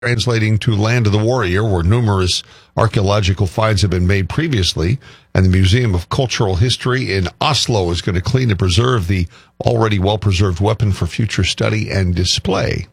translating to Land of the Warrior, where numerous archaeological finds have been made previously, and the Museum of Cultural History in Oslo is going to clean and preserve the already well-preserved weapon for future study and display.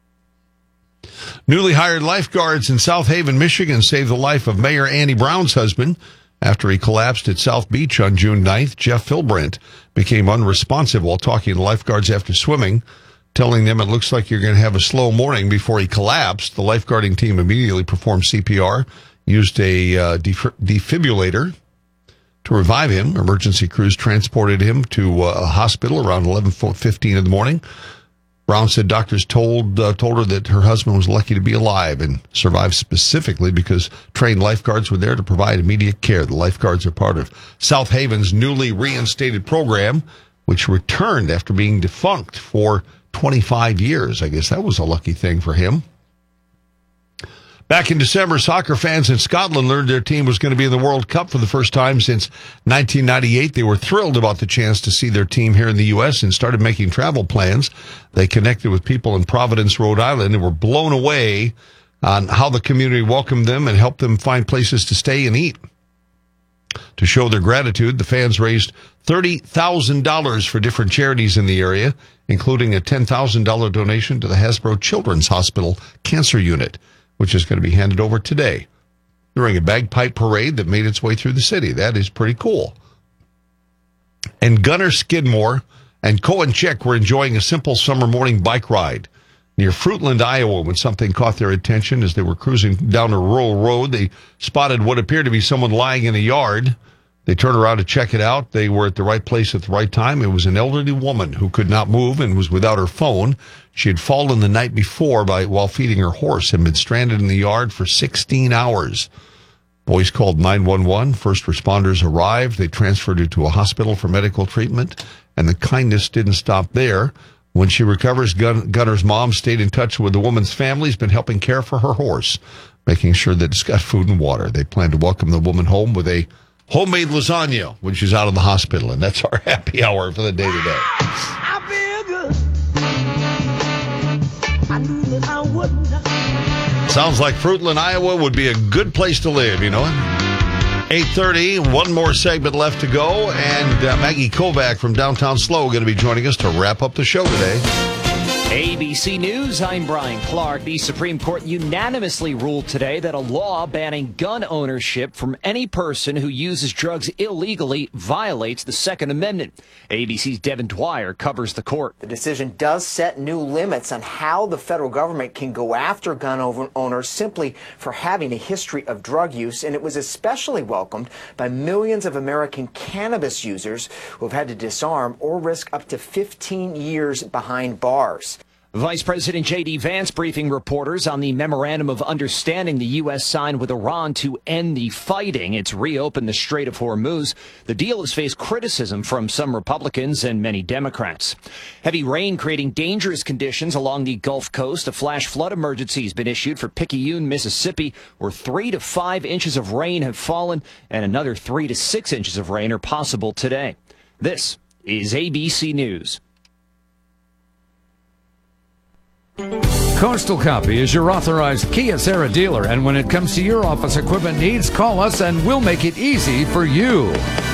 Newly hired lifeguards in South Haven, Michigan saved the life of Mayor Annie Brown's husband after he collapsed at South Beach on June 9th. Jeff Philbrandt became unresponsive while talking to lifeguards after swimming, telling them it looks like you're going to have a slow morning before he collapsed. The lifeguarding team immediately performed CPR, used a defibrillator to revive him. Emergency crews transported him to a hospital around 11:15 in the morning. Brown said doctors told her that her husband was lucky to be alive and survived specifically because trained lifeguards were there to provide immediate care. The lifeguards are part of South Haven's newly reinstated program, which returned after being defunct for 25 years. I guess that was a lucky thing for him. Back in December, soccer fans in Scotland learned their team was going to be in the World Cup for the first time since 1998. They were thrilled about the chance to see their team here in the U.S. and started making travel plans. They connected with people in Providence, Rhode Island, and were blown away on how the community welcomed them and helped them find places to stay and eat. To show their gratitude, the fans raised $30,000 for different charities in the area, including a $10,000 donation to the Hasbro Children's Hospital Cancer Unit, which is going to be handed over today during a bagpipe parade that made its way through the city. That is pretty cool. And Gunnar Skidmore and Cohen Chick were enjoying a simple summer morning bike ride near Fruitland, Iowa, when something caught their attention. As they were cruising down a rural road, they spotted what appeared to be someone lying in a yard. They turned around to check it out. They were at the right place at the right time. It was an elderly woman who could not move and was without her phone. She had fallen the night before while feeding her horse and been stranded in the yard for 16 hours. Boys called 911. First responders arrived. They transferred her to a hospital for medical treatment, and the kindness didn't stop there. When she recovers, Gunnar's mom stayed in touch with the woman's family. Has been helping care for her horse, making sure that it's got food and water. They plan to welcome the woman home with a homemade lasagna when she's out of the hospital. And that's our happy hour for the day today. I feel good. I knew that I wouldn't. Sounds like Fruitland, Iowa would be a good place to live, you know. 8:30, one more segment left to go. And Maggie Kovac from Downtown Slow going to be joining us to wrap up the show today. ABC News, I'm Brian Clark. The Supreme Court unanimously ruled today that a law banning gun ownership from any person who uses drugs illegally violates the Second Amendment. ABC's Devin Dwyer covers the court. The decision does set new limits on how the federal government can go after gun owners simply for having a history of drug use, and it was especially welcomed by millions of American cannabis users who have had to disarm or risk up to 15 years behind bars. Vice President J.D. Vance briefing reporters on the memorandum of understanding the U.S. signed with Iran to end the fighting. It's reopened the Strait of Hormuz. The deal has faced criticism from some Republicans and many Democrats. Heavy rain creating dangerous conditions along the Gulf Coast. A flash flood emergency has been issued for Picayune, Mississippi, where 3 to 5 inches of rain have fallen and another 3 to 6 inches of rain are possible today. This is ABC News. Coastal Copy is your authorized Kyocera dealer, and when it comes to your office equipment needs, call us and we'll make it easy for you.